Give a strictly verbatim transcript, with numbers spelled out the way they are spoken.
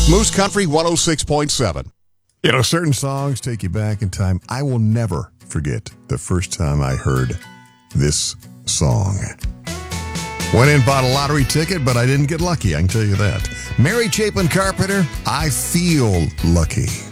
Moose Country one oh six point seven. You know, certain songs take you back in time. I will never forget the first time I heard this song. Went in, bought a lottery ticket, but I didn't get lucky, I can tell you that. Mary Chapin Carpenter, I Feel Lucky.